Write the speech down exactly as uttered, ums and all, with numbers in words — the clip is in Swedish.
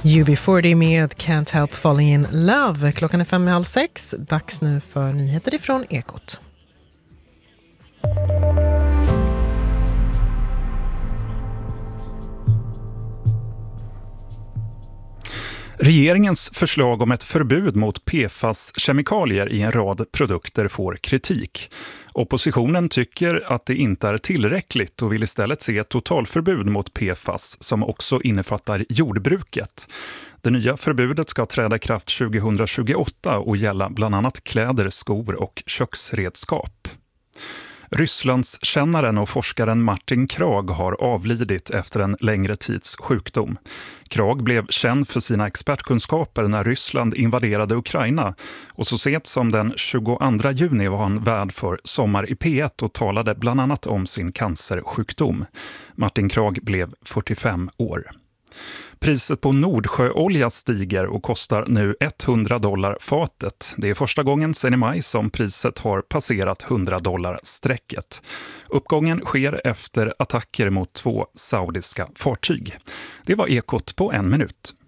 U B fyrtio med Can't Help Falling in Love. Klockan är fem i halv sex. Dags nu för nyheter ifrån Ekot. Regeringens förslag om ett förbud mot P F A S-kemikalier i en rad produkter får kritik. Oppositionen tycker att det inte är tillräckligt och vill istället se ett totalförbud mot P F A S som också innefattar jordbruket. Det nya förbudet ska träda i kraft tjugohundratjugoåtta och gälla bland annat kläder, skor och köksredskap. Rysslandskännaren och forskaren Martin Krag har avlidit efter en längre tids sjukdom. Krag blev känd för sina expertkunskaper när Ryssland invaderade Ukraina och så sent som den tjugoandra juni var han värd för Sommar i P ett och talade bland annat om sin cancersjukdom. Martin Krag blev fyrtiofem år. Priset på Nordsjöolja stiger och kostar nu hundra dollar fatet. Det är första gången sedan i maj som priset har passerat hundra dollar strecket. Uppgången sker efter attacker mot två saudiska fartyg. Det var Ekot på en minut.